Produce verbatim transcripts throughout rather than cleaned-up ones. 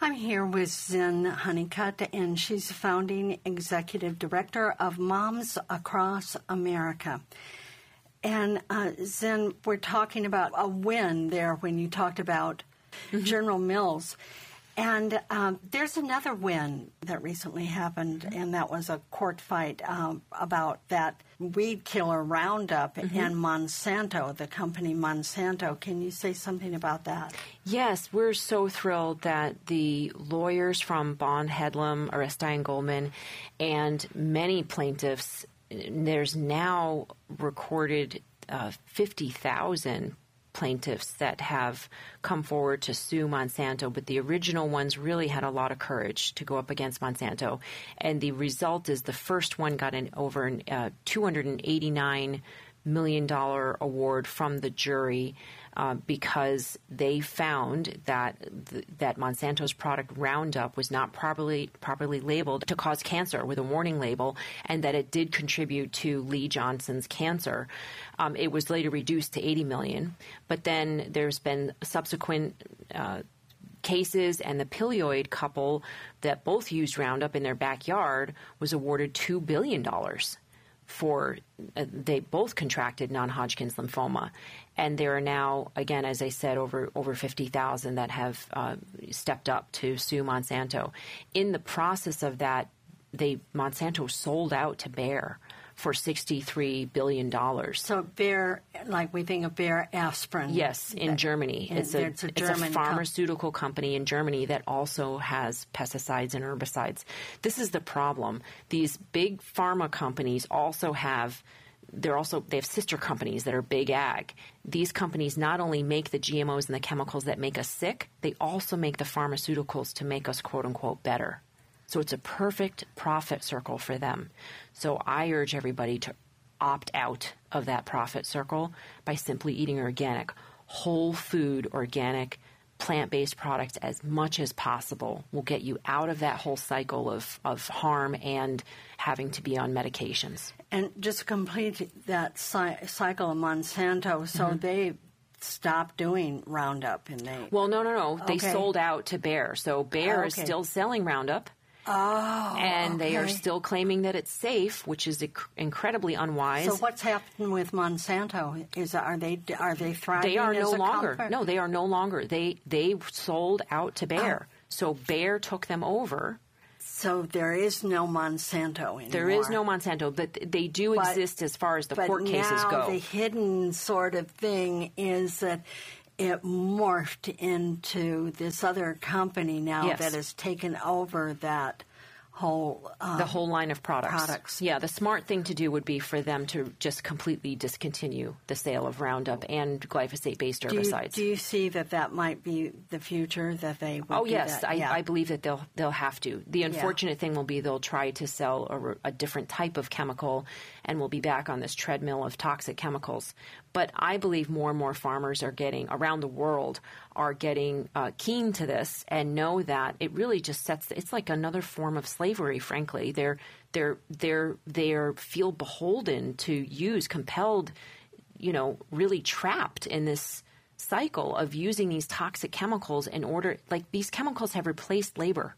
I'm here with Zen Honeycutt, and she's the founding executive director of Moms Across America. And uh, Zen, we're talking about a win there when you talked about mm-hmm. General Mills. And um, there's another win that recently happened, mm-hmm. and that was a court fight um, about that weed killer Roundup mm-hmm. and Monsanto, the company Monsanto. Can you say something about that? Yes, we're so thrilled that the lawyers from Bond Headlam, Aristide Goldman, and many plaintiffs, there's now recorded uh, fifty thousand plaintiffs that have come forward to sue Monsanto, but the original ones really had a lot of courage to go up against Monsanto. And the result is the first one got an over an uh, two hundred eighty-nine million dollars award from the jury uh, because they found that th- that Monsanto's product Roundup was not properly properly labeled to cause cancer with a warning label, and that it did contribute to Lee Johnson's cancer. Um, it was later reduced to eighty million dollars, but then there's been subsequent uh, cases, and the Pilioid couple that both used Roundup in their backyard was awarded two billion dollars. For uh, they both contracted non-Hodgkin's lymphoma, and there are now, again, as I said, over over fifty thousand that have uh, stepped up to sue Monsanto. In the process of that, they Monsanto sold out to Bayer for sixty-three billion dollars. So Bayer, like we think of Bayer aspirin. Yes, in that, Germany. It's a, it's a, it's a pharmaceutical com- company in Germany that also has pesticides and herbicides. This is the problem. These big pharma companies also have They're also they have sister companies that are big ag. These companies not only make the G M Os and the chemicals that make us sick, they also make the pharmaceuticals to make us, quote unquote, better. So it's a perfect profit circle for them. So I urge everybody to opt out of that profit circle by simply eating organic, whole food, organic, plant-based products as much as possible will get you out of that whole cycle of, of harm and having to be on medications. And just to complete that cy- cycle of Monsanto, so mm-hmm. they stopped doing Roundup and they... Well, no, no, no. They okay. sold out to Bayer. So Bayer oh, okay. is still selling Roundup. Oh, and okay. they are still claiming that it's safe, which is inc- incredibly unwise. So what's happened with Monsanto? Is are they are they thriving? They are as no a longer. comfort? No, they are no longer. They they sold out to Bayer. Oh. So Bayer took them over. So there is no Monsanto anymore. There is no Monsanto, but they do but, exist as far as the but court cases now go. The hidden sort of thing is that it morphed into this other company now yes. that has taken over that whole um, the whole line of products. products. Yeah, the smart thing to do would be for them to just completely discontinue the sale of Roundup and glyphosate-based herbicides. Do you, do you see that that might be the future, that they will Oh, do yes. that? I, yeah. I believe that they'll they'll have to. The unfortunate yeah. thing will be they'll try to sell a, a different type of chemical, and we'll be back on this treadmill of toxic chemicals. But I believe more and more farmers are getting, around the world, are getting uh, keen to this and know that it really just sets, it's like another form of slavery, frankly. They're, they're, they're, they're feel beholden to use, compelled, you know, really trapped in this cycle of using these toxic chemicals in order, like these chemicals have replaced labor.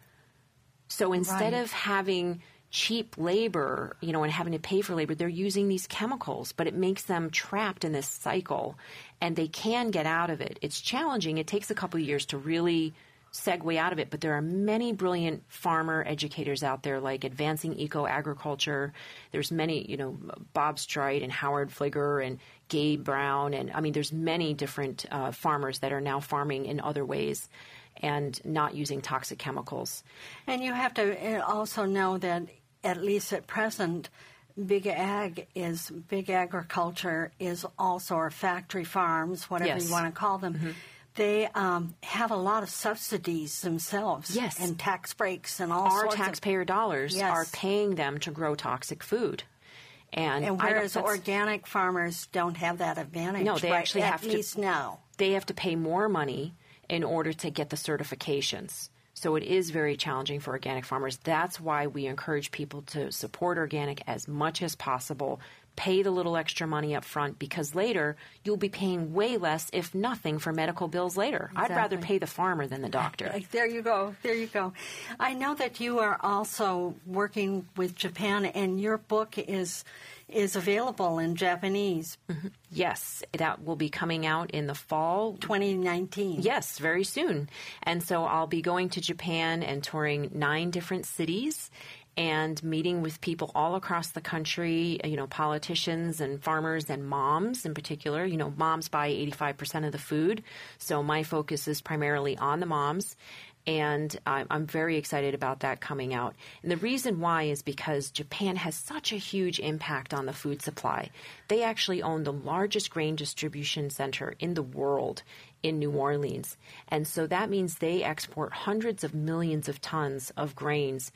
So instead right. of having cheap labor, you know, and having to pay for labor, they're using these chemicals, but it makes them trapped in this cycle, and they can get out of it. It's challenging. It takes a couple of years to really segue out of it, but there are many brilliant farmer educators out there, like Advancing Eco-Agriculture. There's many, you know, Bob Streit and Howard Fligger and Gabe Brown, and I mean, there's many different uh, farmers that are now farming in other ways and not using toxic chemicals. And you have to also know that, at least at present, big ag is big agriculture is also, or factory farms, whatever yes. you want to call them. Mm-hmm. They um, have a lot of subsidies themselves, yes, and tax breaks and all Our sorts taxpayer of, dollars yes. are paying them to grow toxic food. And, and whereas organic farmers don't have that advantage. No, they right, actually at have to. At least now. They have to pay more money in order to get the certifications. So it is very challenging for organic farmers. That's why we encourage people to support organic as much as possible. pay the little extra money up front, because later you'll be paying way less, if nothing, for medical bills later. Exactly. I'd rather pay the farmer than the doctor. There you go. There you go. I know that you are also working with Japan, and your book is is available in Japanese. Mm-hmm. Yes, that will be coming out in the fall. twenty nineteen. Yes, very soon. And so I'll be going to Japan and touring nine different cities and meeting with people all across the country, you know, politicians and farmers and moms in particular. You know, moms buy eighty-five percent of the food, so my focus is primarily on the moms. And I'm very excited about that coming out. And the reason why is because Japan has such a huge impact on the food supply. They actually own the largest grain distribution center in the world in New Orleans. And so that means they export hundreds of millions of tons of grains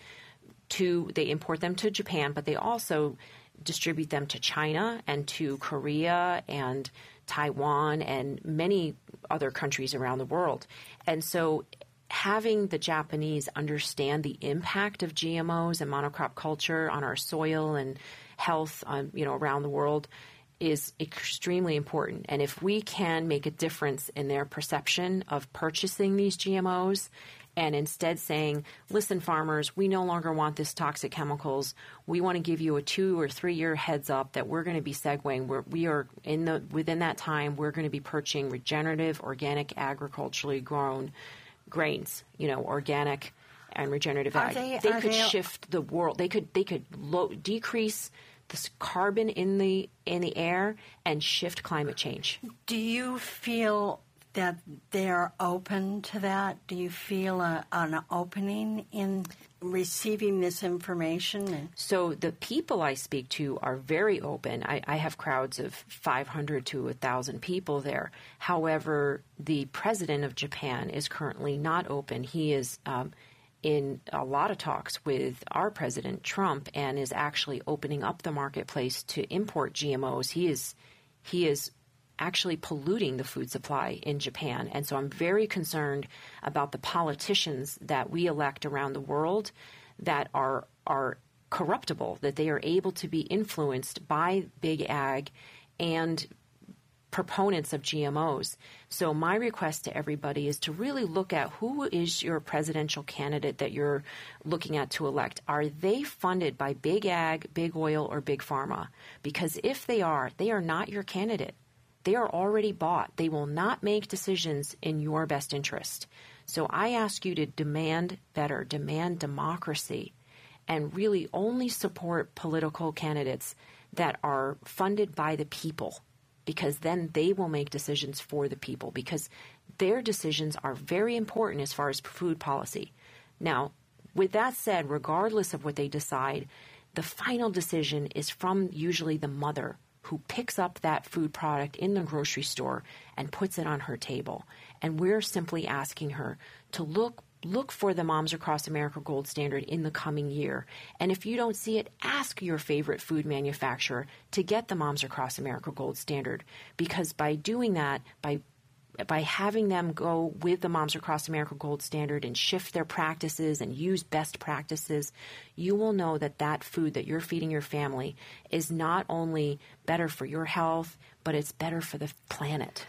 to, they import them to Japan, but they also distribute them to China and to Korea and Taiwan and many other countries around the world. And so having the Japanese understand the impact of G M Os and monocrop culture on our soil and health, um, you know, around the world is extremely important. And if we can make a difference in their perception of purchasing these G M Os and instead saying, listen, farmers, we no longer want this toxic chemicals. We want to give you a two or three year heads up that we're going to be segueing. We're, we are in the within that time, we're going to be purchasing regenerative, organic, agriculturally grown grains, you know, organic and regenerative ag. They, they could they, shift the world. They could they could low, decrease this carbon in the in the air and shift climate change. Do you feel that they're open to that? Do you feel a, an opening in receiving this information? So the people I speak to are very open. I, I have crowds of five hundred to one thousand people there. However, the president of Japan is currently not open. He is um, in a lot of talks with our president, Trump, and is actually opening up the marketplace to import G M Os. He is he is actually polluting the food supply in Japan. And so I'm very concerned about the politicians that we elect around the world that are are corruptible, that they are able to be influenced by big ag and proponents of G M Os. So my request to everybody is to really look at who is your presidential candidate that you're looking at to elect. Are they funded by big ag, big oil, or big pharma? Because if they are, they are not your candidate. They are already bought. They will not make decisions in your best interest. So I ask you to demand better, demand democracy, and really only support political candidates that are funded by the people, because then they will make decisions for the people, because their decisions are very important as far as food policy. Now, with that said, regardless of what they decide, the final decision is from usually the mother who picks up that food product in the grocery store and puts it on her table. And we're simply asking her to look look for the Moms Across America Gold Standard in the coming year. And if you don't see it, ask your favorite food manufacturer to get the Moms Across America Gold Standard. Because by doing that, by by having them go with the Moms Across America Gold Standard and shift their practices and use best practices, you will know that that food that you're feeding your family is not only better for your health, but it's better for the planet.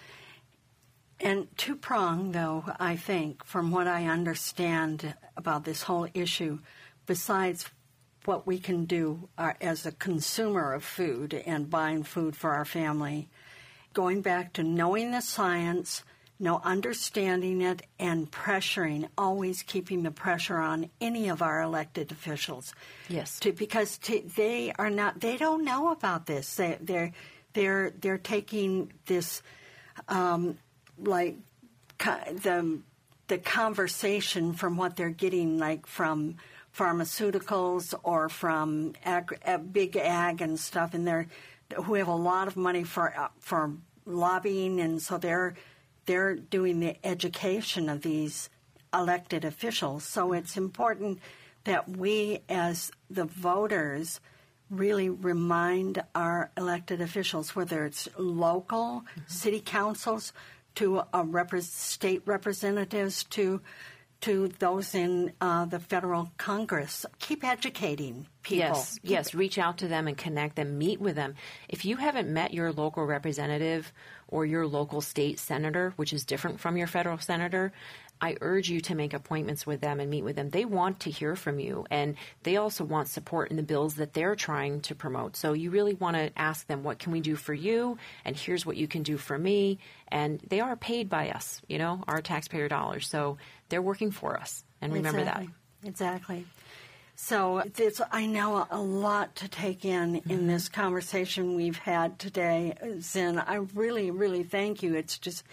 And two-pronged, though, I think, from what I understand about this whole issue, besides what we can do uh, as a consumer of food and buying food for our family, going back to knowing the science, know, understanding it, and pressuring, always keeping the pressure on any of our elected officials. Yes. To, because to, they are not, they don't know about this. They, they're, they're, they're taking this, um, like, co- the, the conversation from what they're getting, like, from pharmaceuticals or from ag, uh, big ag and stuff, and they're, who have a lot of money for uh, for lobbying, and so they're they're doing the education of these elected officials. So it's important that we, as the voters, really remind our elected officials, whether it's local mm-hmm. city councils, to uh, rep- state representatives, to to those in uh, the federal Congress. Keep educating. people. Yes, yes. Reach out to them and connect them, meet with them. If you haven't met your local representative or your local state senator, which is different from your federal senator, I urge you to make appointments with them and meet with them. They want to hear from you, and they also want support in the bills that they're trying to promote. So you really want to ask them, what can we do for you? And here's what you can do for me. And they are paid by us, you know, our taxpayer dollars. So they're working for us. And remember exactly. that. Exactly. So it's, I know a lot to take in mm-hmm. in this conversation we've had today, Zin. I really, really thank you. It's just...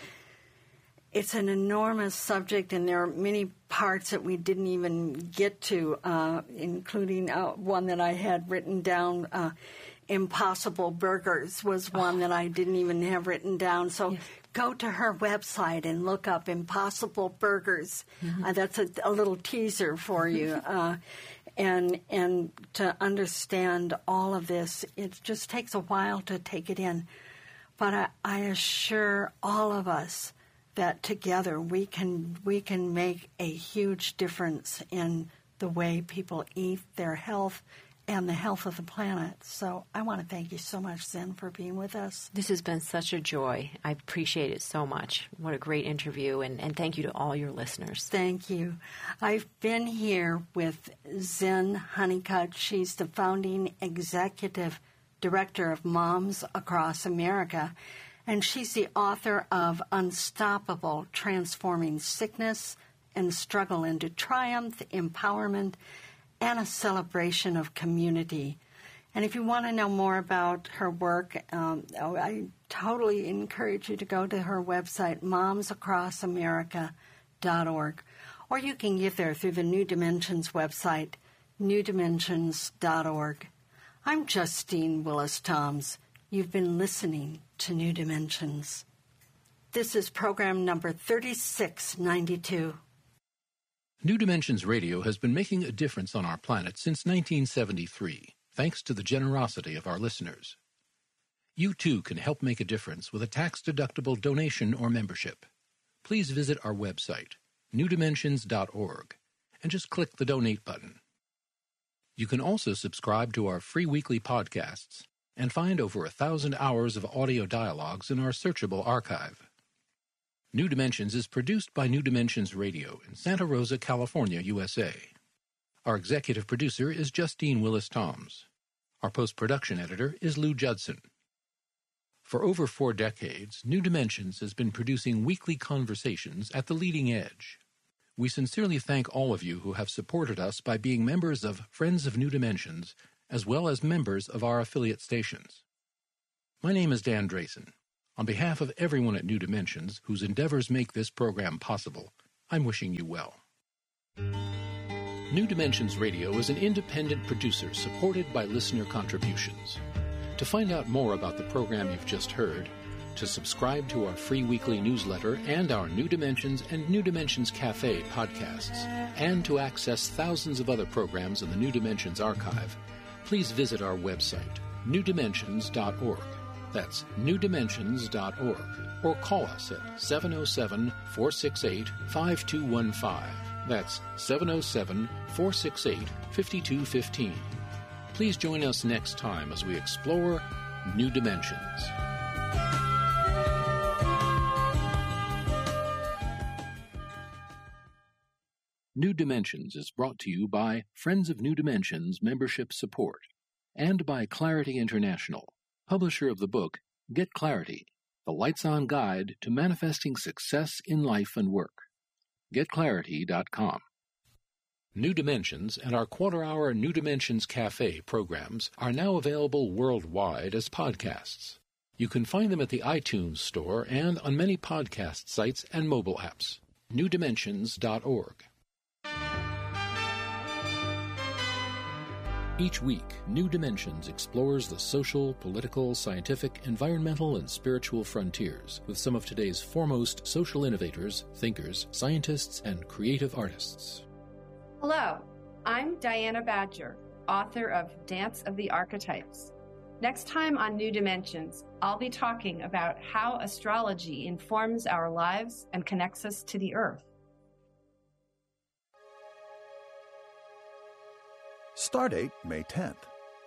It's an enormous subject, and there are many parts that we didn't even get to, uh, including uh, one that I had written down. Uh, Impossible Burgers was one oh. that I didn't even have written down. So yes. go to her website and look up Impossible Burgers. Mm-hmm. Uh, that's a, a little teaser for you. uh, and and to understand all of this, it just takes a while to take it in. But I, I assure all of us that together we can we can make a huge difference in the way people eat, their health, and the health of the planet. So I want to thank you so much, Zin, for being with us. This has been such a joy. I appreciate it so much. What a great interview, and, and thank you to all your listeners. Thank you. I've been here with Zin Honeycutt. She's the founding executive director of Moms Across America. And she's the author of Unstoppable, Transforming Sickness and Struggle into Triumph, Empowerment, and a Celebration of Community. And if you want to know more about her work, um, I totally encourage you to go to her website, moms across america dot org. Or you can get there through the New Dimensions website, new dimensions dot org. I'm Justine Willis-Toms. You've been listening to New Dimensions. This is program number thirty-six ninety-two. New Dimensions Radio has been making a difference on our planet since nineteen seventy-three, thanks to the generosity of our listeners. You too can help make a difference with a tax-deductible donation or membership. Please visit our website, new dimensions dot org, and just click the Donate button. You can also subscribe to our free weekly podcasts and find over a thousand hours of audio dialogues in our searchable archive. New Dimensions is produced by New Dimensions Radio in Santa Rosa, California, U S A. Our executive producer is Justine Willis-Toms. Our post-production editor is Lou Judson. For over four decades, New Dimensions has been producing weekly conversations at the leading edge. We sincerely thank all of you who have supported us by being members of Friends of New Dimensions, as well as members of our affiliate stations. My name is Dan Drayson. On behalf of everyone at New Dimensions, whose endeavors make this program possible, I'm wishing you well. New Dimensions Radio is an independent producer supported by listener contributions. To find out more about the program you've just heard, to subscribe to our free weekly newsletter and our New Dimensions and New Dimensions Cafe podcasts, and to access thousands of other programs in the New Dimensions archive, please visit our website, new dimensions dot org. That's new dimensions dot org. Or call us at seven oh seven, four six eight, five two one five. That's seven oh seven, four six eight, five two one five. Please join us next time as we explore New Dimensions. New Dimensions is brought to you by Friends of New Dimensions Membership Support and by Clarity International, publisher of the book Get Clarity, the Lights-On Guide to Manifesting Success in Life and Work. get clarity dot com. New Dimensions and our quarter-hour New Dimensions Cafe programs are now available worldwide as podcasts. You can find them at the iTunes Store and on many podcast sites and mobile apps. new dimensions dot org. Each week, New Dimensions explores the social, political, scientific, environmental, and spiritual frontiers with some of today's foremost social innovators, thinkers, scientists, and creative artists. Hello, I'm Diana Badger, author of Dance of the Archetypes. Next time on New Dimensions, I'll be talking about how astrology informs our lives and connects us to the Earth. Stardate, May tenth.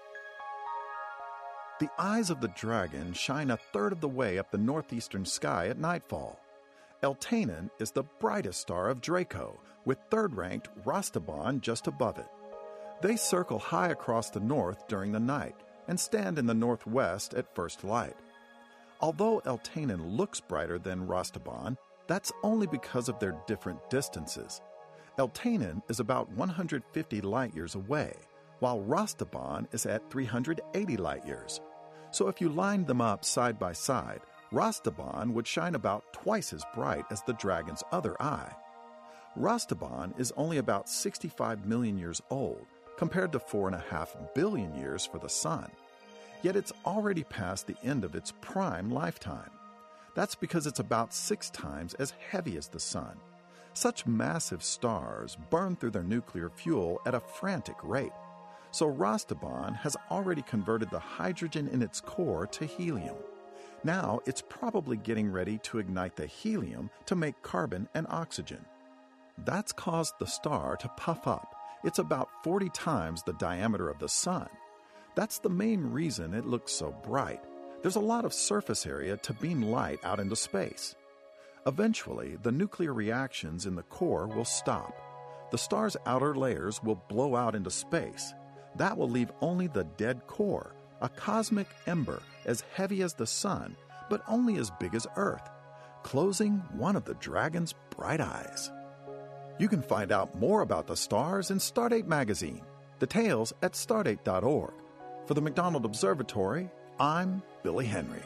The eyes of the dragon shine a third of the way up the northeastern sky at nightfall. Eltanen is the brightest star of Draco, with third-ranked Rastaban just above it. They circle high across the north during the night and stand in the northwest at first light. Although Eltanen looks brighter than Rastaban, that's only because of their different distances. Eltanen is about one hundred fifty light-years away, while Rastaban is at three hundred eighty light-years. So if you lined them up side by side, Rastaban would shine about twice as bright as the dragon's other eye. Rastaban is only about sixty-five million years old, compared to four and a half billion years for the Sun. Yet it's already past the end of its prime lifetime. That's because it's about six times as heavy as the Sun. Such massive stars burn through their nuclear fuel at a frantic rate. So Rastaban has already converted the hydrogen in its core to helium. Now it's probably getting ready to ignite the helium to make carbon and oxygen. That's caused the star to puff up. It's about forty times the diameter of the Sun. That's the main reason it looks so bright. There's a lot of surface area to beam light out into space. Eventually, the nuclear reactions in the core will stop. The star's outer layers will blow out into space. That will leave only the dead core, a cosmic ember as heavy as the Sun, but only as big as Earth, closing one of the dragon's bright eyes. You can find out more about the stars in Stardate magazine. Details at stardate dot org. For the McDonald Observatory, I'm Billy Henry.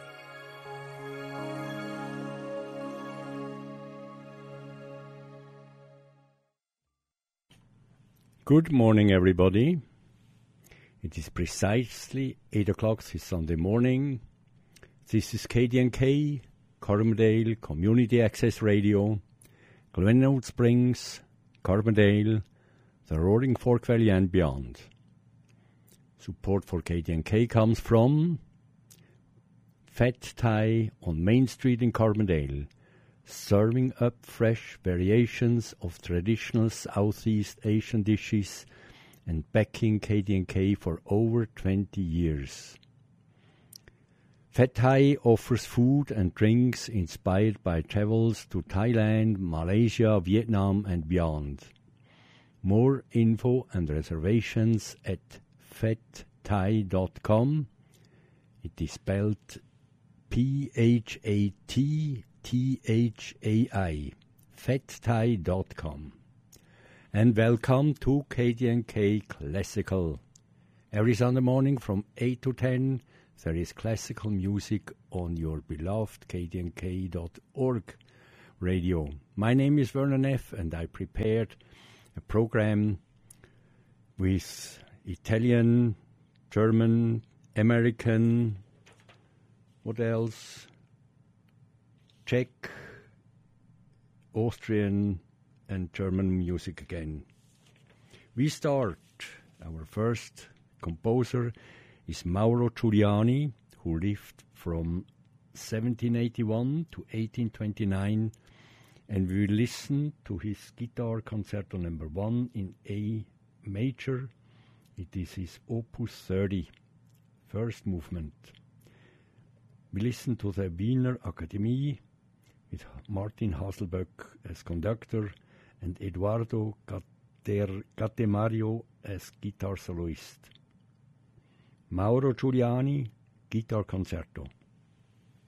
Good morning, everybody. It is precisely eight o'clock this Sunday morning. This is K D N K, Carbondale Community Access Radio, Glenwood Springs, Carbondale, the Roaring Fork Valley and beyond. Support for K D N K comes from Fat Thai on Main Street in Carbondale, serving up fresh variations of traditional Southeast Asian dishes and backing K D N K for over twenty years. Fat Thai offers food and drinks inspired by travels to Thailand, Malaysia, Vietnam and beyond. More info and reservations at fat thai dot com. It is spelled P H A T T H A I, fat thai dot com. And welcome to K D N K Classical. Every Sunday morning from eight to ten, there is classical music on your beloved K D N K dot org radio. My name is Werner Neff, and I prepared a program with Italian, German, American, what else? Czech, Austrian, and German music again. We start. Our first composer is Mauro Giuliani, who lived from seventeen eighty-one to eighteen twenty-nine, and we will listen to his guitar concerto number one in A major. It is his Opus thirty, first movement. We listen to the Wiener Akademie with Martin Haselböck as conductor and Eduardo Gattemario as guitar soloist. Mauro Giuliani, guitar concerto.